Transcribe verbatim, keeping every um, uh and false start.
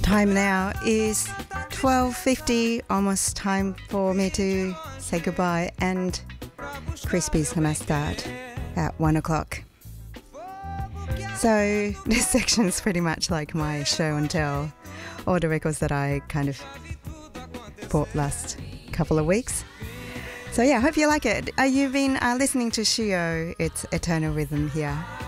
Time now is twelve fifty, almost time for me to say goodbye, and Crispy's gonna start at one o'clock. So this section is pretty much like my show and tell, all the records that I kind of bought last couple of weeks. So yeah, I hope you like it. Uh, you've been uh, listening to Shio, it's Eternal Rhythm here